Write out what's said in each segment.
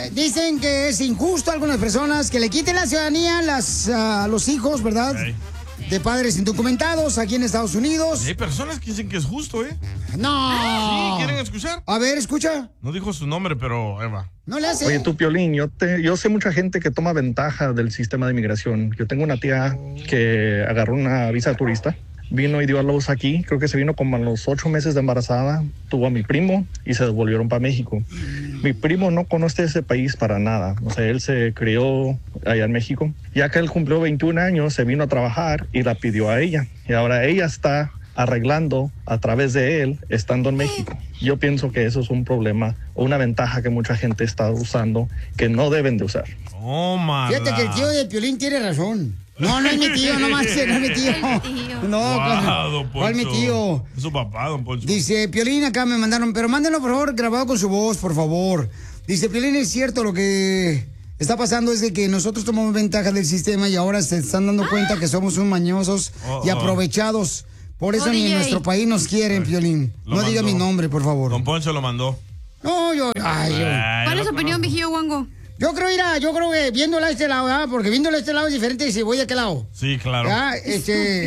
dicen que es injusto a algunas personas que le quiten la ciudadanía a los hijos, ¿verdad? Okay. De padres indocumentados aquí en Estados Unidos. Y hay personas que dicen que es justo, ¿eh? ¡No! Sí, ¿quieren escuchar? A ver, escucha. No dijo su nombre, pero Eva. No le hace. Oye, tú, Piolín, yo sé mucha gente que toma ventaja del sistema de inmigración. Yo tengo una tía que agarró una visa de turista, vino y dio a luz aquí, creo que se vino como a los 8 meses de embarazada, tuvo a mi primo y se devolvieron para México. Mi primo no conoce ese país para nada, o sea, él se crió allá en México. Ya que él cumplió 21 años, se vino a trabajar y la pidió a ella. Y ahora ella está arreglando a través de él estando en México. Yo pienso que eso es un problema o una ventaja que mucha gente está usando que no deben de usar. Fíjate que el tío de Piolín tiene razón. No es mi tío, no más, no es mi tío. No, Don Poncho. ¿cuál mi tío? Es su papá, don Poncho. Dice, Piolín, acá me mandaron, pero mándenlo por favor grabado con su voz, por favor. Dice, Piolín, es cierto, lo que está pasando es de que nosotros tomamos ventaja del sistema y ahora se están dando cuenta que somos un mañosos y aprovechados. Por eso ni en nuestro país nos quieren, Piolín. No diga mi nombre, por favor. Don Poncho lo mandó. No, yo. ¿Cuál es su opinión, viejillo guango? Yo creo que viéndola a este lado, ¿verdad? Porque viéndola a este lado es diferente si voy de aquel lado. Sí, claro. Pues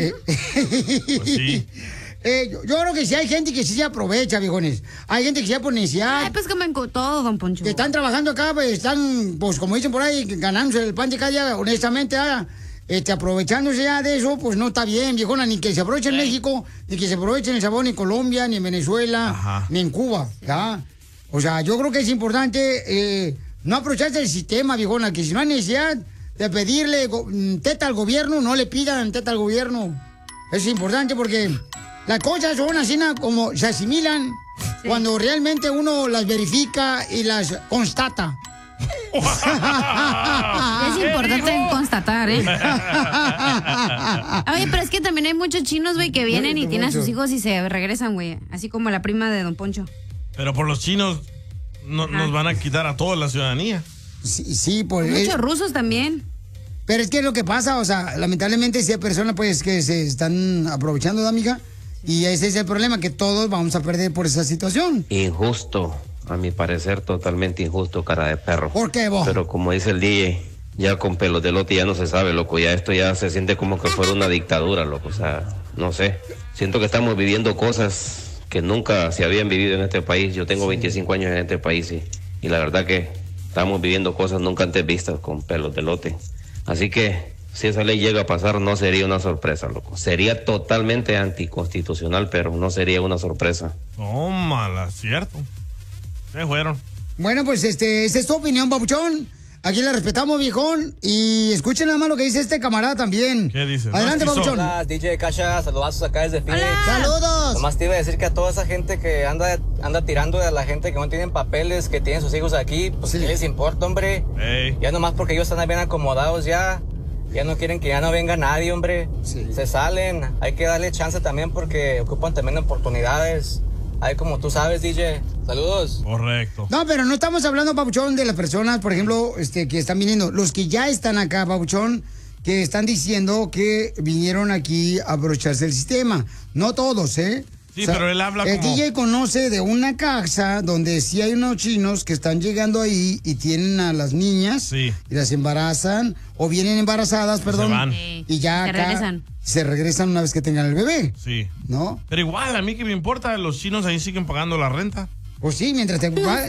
sí. Yo creo que sí hay gente que sí se aprovecha, viejones. Hay gente que se por necesidad. Ay, pues comen con todo, don Poncho. Que están trabajando acá, pues están, pues como dicen por ahí, ganándose el pan de cada día, honestamente, aprovechándose ya de eso, pues no está bien, viejona, ni que se aproveche en México, ni que se aproveche en El Salvador, ni en Colombia, ni en Venezuela, ni en Cuba, ¿ya? O sea, yo creo que es importante no aprovecharse del sistema, viejona, que si no hay necesidad de pedirle teta al gobierno, no le pidan teta al gobierno. Eso es importante porque las cosas son así como se asimilan cuando realmente uno las verifica y las constata. Es importante constatar, ¿eh? Oye, pero es que también hay muchos chinos, güey, que vienen y tienen a sus hijos y se regresan, güey. Así como la prima de don Poncho. Pero por los chinos nos van a quitar a toda la ciudadanía. Sí, por muchos rusos también. Pero es que es lo que pasa, o sea, lamentablemente si hay personas pues que se están aprovechando de amiga y ese es el problema, que todos vamos a perder por esa situación. Injusto, a mi parecer totalmente injusto, cara de perro. ¿Por qué, vos? Pero como dice el DJ, ya con pelos de lote ya no se sabe, loco, ya esto ya se siente como que fuera una dictadura, loco, o sea, no sé. Siento que estamos viviendo cosas que nunca se habían vivido en este país. Yo tengo 25 años en este país y la verdad que estamos viviendo cosas nunca antes vistas con pelos de lote. Así que si esa ley llega a pasar no sería una sorpresa, loco. Sería totalmente anticonstitucional, pero no sería una sorpresa. Tómala, cierto. Se fueron. Bueno, pues esa es tu opinión, papuchón. Aquí la respetamos, viejón. Y escuchen nada más lo que dice este camarada también. ¿Qué dice? Adelante, papuchón. Hola, DJ Kasha, saludazos acá desde Phoenix. ¡Saludos! Nomás te iba a decir que a toda esa gente que anda tirando a la gente que no tienen papeles, que tienen sus hijos aquí, pues ¿qué les importa, hombre? Hey. Ya nomás porque ellos están bien acomodados ya no quieren que ya no venga nadie, hombre. Se salen, hay que darle chance también porque ocupan también oportunidades. Ahí como tú sabes, DJ. Saludos. Correcto. No, pero no estamos hablando, papuchón, de las personas, por ejemplo, que están viniendo. Los que ya están acá, papuchón, que están diciendo que vinieron aquí a aprovecharse del sistema. No todos, ¿eh? Sí, o sea, pero él habla el como... DJ conoce de una casa donde sí hay unos chinos que están llegando ahí y tienen a las niñas y las embarazan, o vienen embarazadas, perdón, se van. Y ya acá se regresan una vez que tengan el bebé. Sí. ¿No? Pero igual, a mí que me importa, los chinos ahí siguen pagando la renta. Pues sí, mientras te paguen.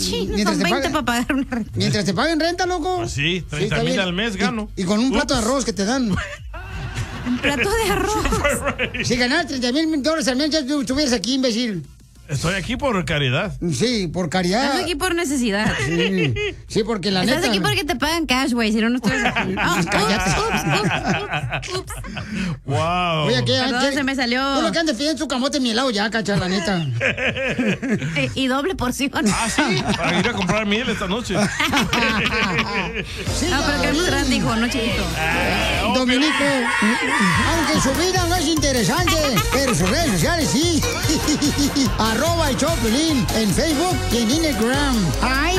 Mientras te paguen renta, loco. Pues sí, 30,000 al mes gano. Y con un plato de arroz que te dan. ¿Un plato de arroz? Si ganas $30,000 al mes, ya estuvieras aquí, imbécil. Estoy aquí por caridad. Sí, por caridad. Estás aquí por necesidad. Sí, porque la neta... Estás aquí porque te pagan cash, güey, si no, no estuvieras aquí. Ups. Wow. Oye, ¿qué? Se me salió. Tú lo que andes pidiendo su camote mielado ya, cacha, la neta. Y doble porción. Ah, sí, para ir a comprar miel esta noche. Sí, no, pero que es muy grande, hijo, no chiquito. Dominico, aunque su vida no es interesante, pero sus redes sociales sí. @el Choplin en Facebook y en Instagram. ¡Ay!